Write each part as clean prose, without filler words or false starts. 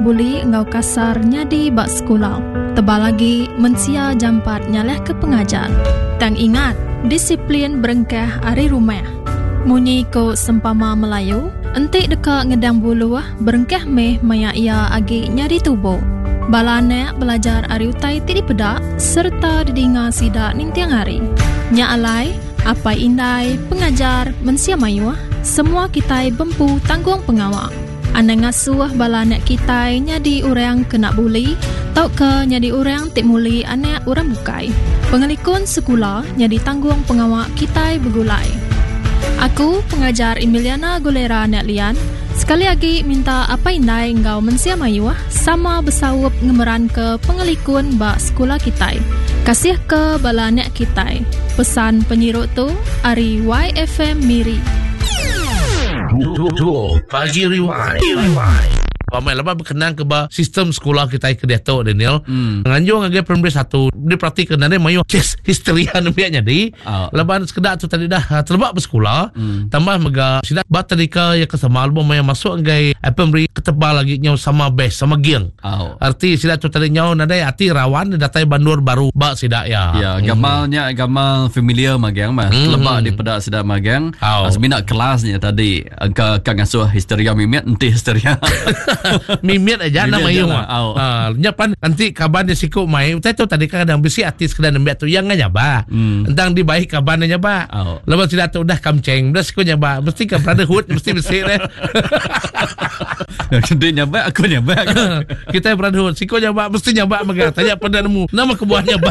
buli ngau kasarnya di bak sekolah. Tebal lagi mensia jampat nyaleh ke pengajar. Tang ingat, disiplin berengkah ari rumah. Munyi ko sempama Melayu, entik dekat ngedang buluh berengkah meh maya ia agi nyari tubuh. Balane belajar ari utai tidi pedak serta didinga sidak ning tiang hari. Nya alai, apa indai, pengajar, mensia mayu, semua kita bempu tanggung pengawak. Anda ngasuh balanek kita nyadi orang kena buli, tau ke nyadi orang tik muli anak orang bukai. Pengelikun sekolah nyadi tanggung pengawak kita begulai. Aku, pengajar Emiliana Golera Netlian, sekali lagi minta apa indai engkau mensia mayu sama bersawup ngemeran ke pengelikun bak sekolah kita. Kasih ke balanek kita. Pesan penyiruk tu, Ari YFM Miri. Pagi Rewind. Pamai lepas berkenaan ke sistem sekolah kita ke Dato' Daniel. Nganjung agak primary 1 diperhatikan dari mayu kes histeria nampaknya di. Lepas sekedar tu tadi dah terlebak bersekolah. Tambah mega sidak bat tadi ke ya kesama album yang masuk agak primary ketebal lagi nyau sama best sama geng. Arti sidak tu tadi nyau nadai arti rawan datai bandur baru bak sidak ya. Ya, gamal familiar magang mah. Terlebak di pedak sidak magang. Seminat kelasnya tadi angka ngasuh histeria mimiat enti histeria. Mimiat aja nama iyo nyapan nanti kaban dia sikuk mai utai tu tadi kadang besi artis kadang nembak tu yang nyaba entang di baik kaban nyaba lepas tidak tu dah kamceng dah sikuk nyaba mesti ke brotherhood mesti besi deh. Dia nyaba aku nyaba kita brotherhood sikuk nyaba mesti nyaba maga tanya pada nemu nama kebuah nyaba.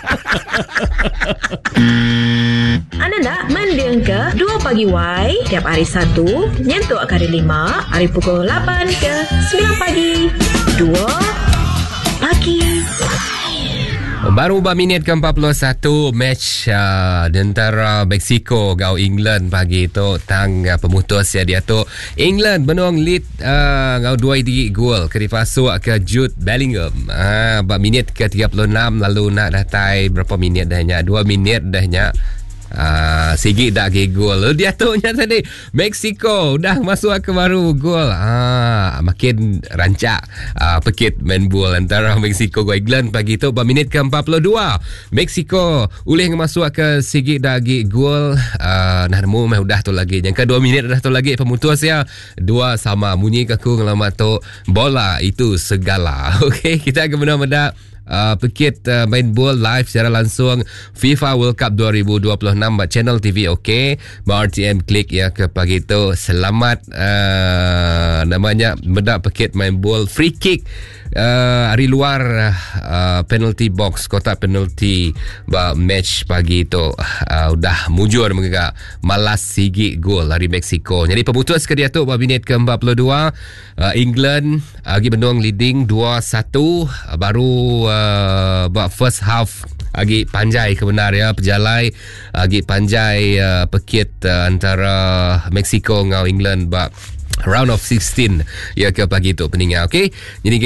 Anda nak mendengar ke 2 pagi Y tiap hari Sabtu nyentuk kali 5 hari pukul 8 ke 9 pagi 2 pagi. Baru minit ke-41 match antara Mexico gau England pagi tu tang pemutus ya dia tu England benung lead gau 2-3 gol ke dipasuk ke Jude Bellingham. Minit ke-36 lalu nak datai berapa minit dahnya 2 minit dahnya. Sikit dah ke gol. Dia tu nya tadi Mexico dah masuk ke baru gol. Makin rancak pekit main bola antara Mexico dan England pagi tu. Minit ke-42 Mexico ulih masuk ke sikit dah ke gol. Nah nemu meh udah tu lagi. Yang ke 2 minit dah tu lagi pemutus ya. 2 sama munyi kaku ngelamat tu bola itu segala. Okey, kita akan benar-benar pekit main bola live secara langsung FIFA World Cup 2026 ba channel TV okey ba RTM klik ya ke pagi tu selamat namanya bedak pekit main bola free kick hari luar penalty box kotak penalty ba match pagi tu udah mujur mereka malas sigi gol dari Mexico. Jadi pemutus ke dia tu ba minit ke-42 England lagi benung leading 2-1 baru first half lagi panjai kebenar ya pejalai lagi panjai pekit antara Mexico dengan England round of 16 ya ke pagi tu peninggal okey. Jadi